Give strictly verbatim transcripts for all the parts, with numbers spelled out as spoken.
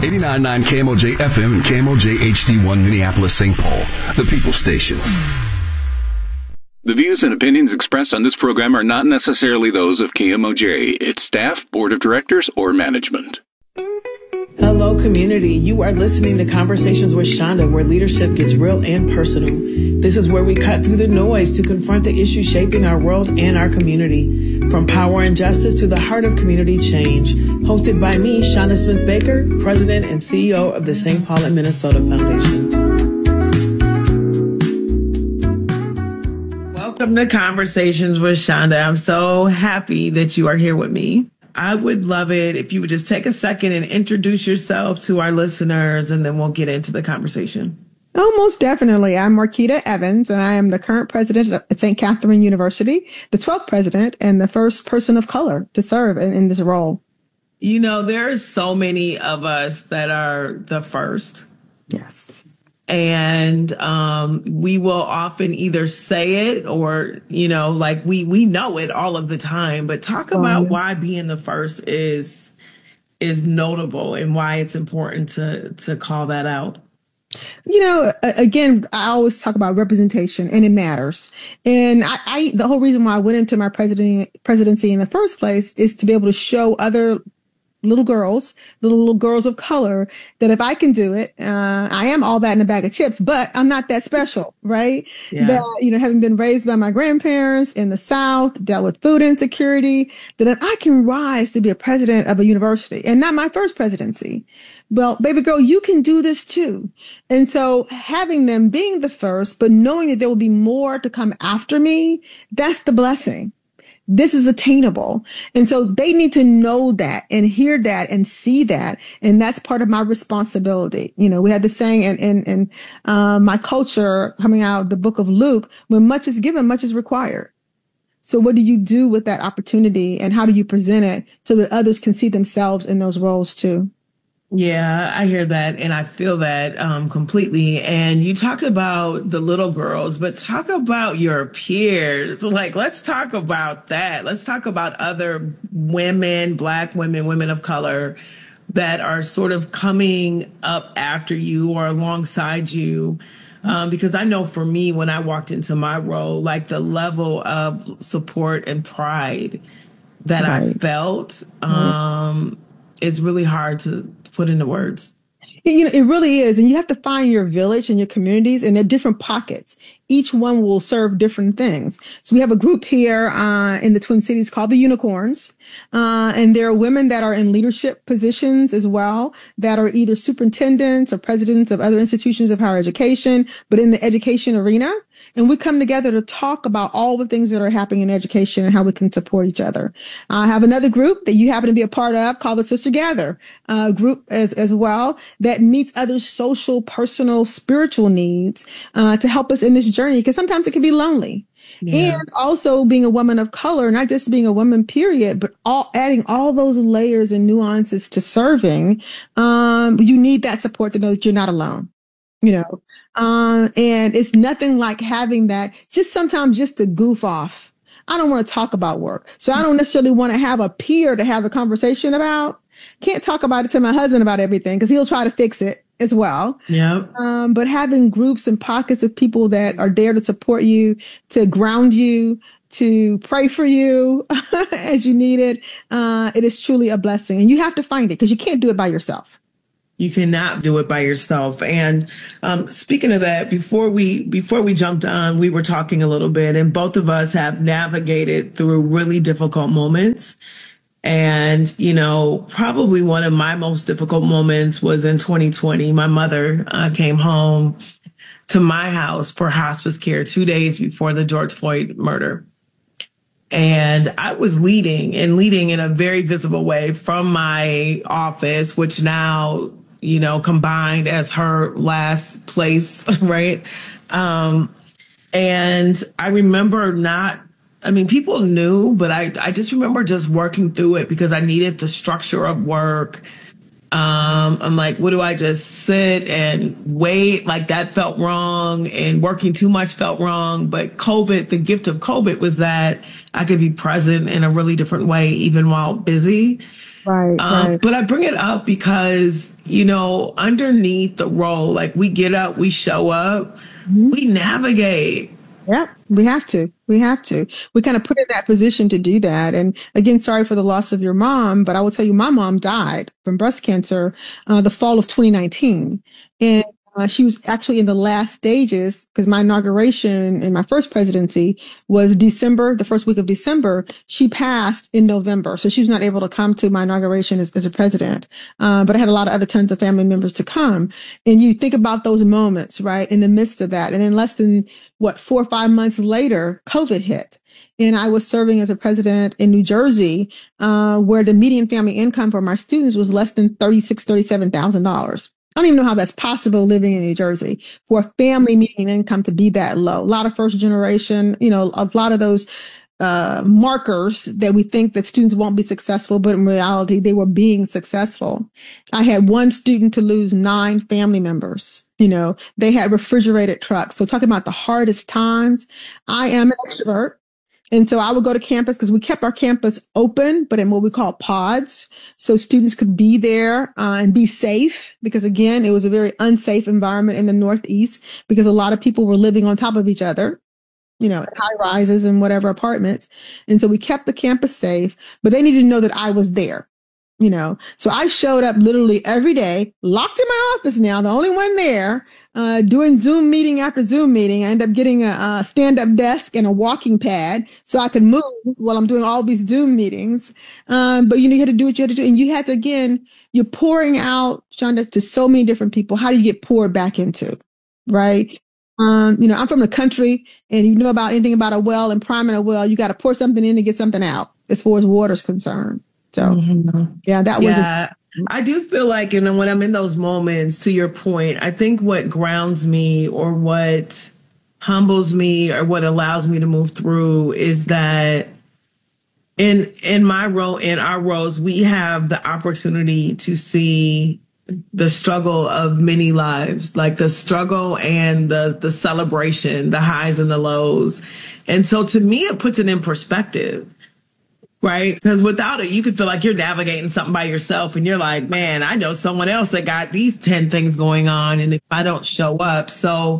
eighty-nine point nine K M O J F M and K M O J H D one Minneapolis, Saint Paul, the People's Station. The views and opinions expressed on this program are not necessarily those of K M O J, its staff, board of directors, or management. Hello, community. You are listening to Conversations with Shonda, where leadership gets real and personal. This is where we cut through the noise to confront the issues shaping our world and our community. From power and justice to the heart of community change. Hosted by me, Shonda Smith Baker, President and C E O of the Saint Paul and Minnesota Foundation. Welcome to Conversations with Shonda. I'm so happy that you are here with me. I would love it if you would just take a second and introduce yourself to our listeners, and then we'll get into the conversation. Oh, most definitely. I'm Marquita Evans, and I am the current president at Saint Catherine University, the twelfth president, and the first person of color to serve in, in this role. You know, there's so many of us that are the first. Yes. And um, we will often either say it or, you know, like we, we know it all of the time. But talk about Oh, yeah. why being the first is is notable and why it's important to to call that out. You know, again, I always talk about representation, and it matters. And I, I the whole reason why I went into my president, presidency in the first place is to be able to show other little girls, little, little girls of color, that if I can do it, uh, I am all that in a bag of chips, but I'm not that special, right? Yeah. That, you know, having been raised by my grandparents in the South, dealt with food insecurity, that if I can rise to be a president of a university, and not my first presidency, well, baby girl, you can do this too. And so having them being the first, but knowing that there will be more to come after me, that's the blessing. This is attainable. And so they need to know that and hear that and see that. And that's part of my responsibility. You know, we had the saying in, in, in uh, my culture coming out of the book of Luke, when much is given, much is required. So what do you do with that opportunity, and how do you present it so that others can see themselves in those roles too? Yeah, I hear that and I feel that um, completely. And you talked about the little girls, but talk about your peers. Like, let's talk about that. Let's talk about other women, Black women, women of color that are sort of coming up after you or alongside you. Um, because I know for me, when I walked into my role, like the level of support and pride that Right. I felt um, is really hard to put into words. You know, it really is. And you have to find your village and your communities, and they're different pockets. Each one will serve different things. So we have a group here uh, in the Twin Cities called the Unicorns. Uh, and there are women that are in leadership positions as well, that are either superintendents or presidents of other institutions of higher education, but in the education arena. And we come together to talk about all the things that are happening in education and how we can support each other. I have another group that you happen to be a part of called the Sister Gather uh, group as, as well, that meets other social, personal, spiritual needs uh, to help us in this journey, because sometimes it can be lonely. Yeah. And also being a woman of color, not just being a woman, period, but all adding all those layers and nuances to serving. Um, you need that support to know that you're not alone, you know. Um, and it's nothing like having that just sometimes just to goof off. I don't want to talk about work. So I don't necessarily want to have a peer to have a conversation about. Can't talk about it to my husband about everything, because he'll try to fix it as well. Yeah. Um, but having groups and pockets of people that are there to support you, to ground you, to pray for you as you need it, uh, it is truly a blessing. And you have to find it, because you can't do it by yourself. You cannot do it by yourself. And um, speaking of that, before we before we jumped on, we were talking a little bit, and both of us have navigated through really difficult moments. And, you know, probably one of my most difficult moments was in twenty twenty. My mother uh, came home to my house for hospice care two days before the George Floyd murder. And I was leading and leading in a very visible way from my office, which now, you know, combined as her last place, right? Um, and I remember not, I mean, people knew, but I, I just remember just working through it because I needed the structure of work. Um, I'm like, what do I just sit and wait? Like that felt wrong, and working too much felt wrong. But COVID, the gift of COVID was that I could be present in a really different way, even while busy. Right, Um, right. but I bring it up because, you know, underneath the role, like we get up, we show up, Mm-hmm. we navigate. Yep, we have to. We have to. We kind of put in that position to do that. And again, sorry for the loss of your mom, but I will tell you, my mom died from breast cancer uh, the fall of twenty nineteen. And uh, she was actually in the last stages because my inauguration in my first presidency was December, the first week of December. She passed in November. So she was not able to come to my inauguration as, as a president. Uh, but I had a lot of other tons of family members to come. And you think about those moments, right, in the midst of that. And then less than, what, four or five months later, COVID hit. And I was serving as a president in New Jersey, uh, where the median family income for my students was less than thirty-six thousand dollars, thirty-seven thousand dollars. I don't even know how that's possible living in New Jersey for a family median income to be that low. A lot of first generation, you know, a lot of those uh, markers that we think that students won't be successful, but in reality, they were being successful. I had one student to lose nine family members. You know, they had refrigerated trucks. So talking about the hardest times, I am an extrovert. And so I would go to campus because we kept our campus open, but in what we call pods. So students could be there uh, and be safe because, again, it was a very unsafe environment in the Northeast because a lot of people were living on top of each other, you know, high rises and whatever apartments. And so we kept the campus safe, but they needed to know that I was there. You know, so I showed up literally every day, locked in my office now, the only one there, uh, doing Zoom meeting after Zoom meeting. I ended up getting a, a stand-up desk and a walking pad so I could move while I'm doing all these Zoom meetings. Um, but you know, you had to do what you had to do. And you had to, again, you're pouring out, Shonda, to so many different people. How do you get poured back into? Right. Um, you know, I'm from the country and you know about anything about a well and priming a well, you got to pour something in to get something out as far as water's concerned. So, mm-hmm. yeah, that was. Yeah, a- I do feel like, you know, when I'm in those moments, to your point, I think what grounds me or what humbles me or what allows me to move through is that in in my role, in our roles, we have the opportunity to see the struggle of many lives, like the struggle and the the celebration, the highs and the lows. And so to me, it puts it in perspective. Right? Because without it, you could feel like you're navigating something by yourself and you're like, man, I know someone else that got these ten things going on. And if I don't show up, so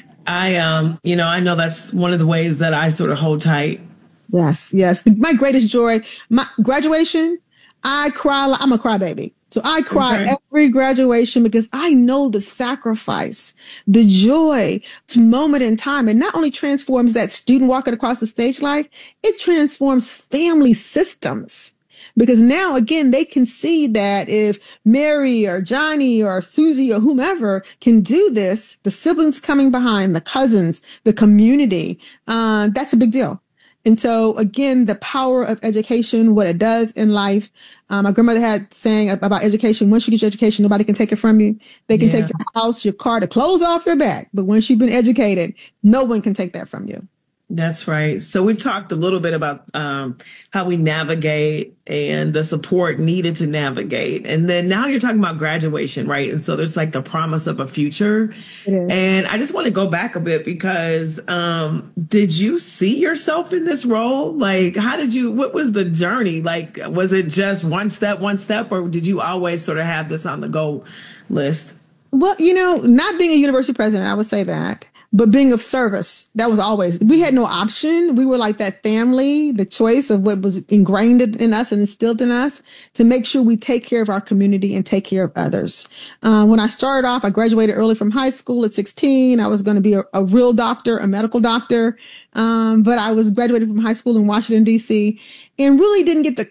I, um, you know, I know that's one of the ways that I sort of hold tight. Yes. Yes. My greatest joy, my graduation, I cry. I'm a crybaby. So I cry okay. every graduation because I know the sacrifice, the joy, this moment in time. And not only transforms that student walking across the stage life, it transforms family systems. Because now, again, they can see that if Mary or Johnny or Susie or whomever can do this, the siblings coming behind, the cousins, the community, uh, that's a big deal. And so, again, the power of education, what it does in life. Um, my grandmother had saying about education, once you get your education, nobody can take it from you. They can yeah. take your house, your car, the clothes off your back. But once you've been educated, no one can take that from you. That's right. So we've talked a little bit about um, how we navigate and the support needed to navigate. And then now you're talking about graduation, right? And so there's like the promise of a future. And I just want to go back a bit because um, did you see yourself in this role? Like, how did you, what was the journey? Like, was it just one step, one step, or did you always sort of have this on the goal list? Well, you know, not being a university president, I would say that. But being of service, that was always, we had no option. We were like that family, the choice of what was ingrained in us and instilled in us to make sure we take care of our community and take care of others. Uh, when I started off, I graduated early from high school at sixteen. I was going to be a, a real doctor, a medical doctor. Um, but I was graduated from high school in Washington, D C and really didn't get the